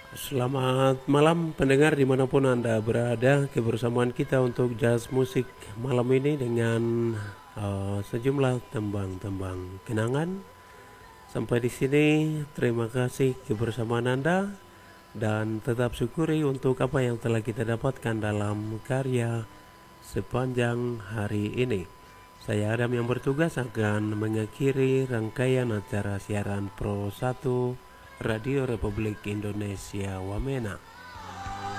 Selamat malam pendengar dimanapun Anda berada. Kebersamaan kita untuk jazz musik malam ini dengan sejumlah tembang-tembang kenangan. Sampai di sini, terima kasih kebersamaan Anda dan tetap syukuri untuk apa yang telah kita dapatkan dalam karya sepanjang hari ini. Saya Adam yang bertugas akan mengakhiri rangkaian acara siaran Pro 1 Radio Republik Indonesia Wamena.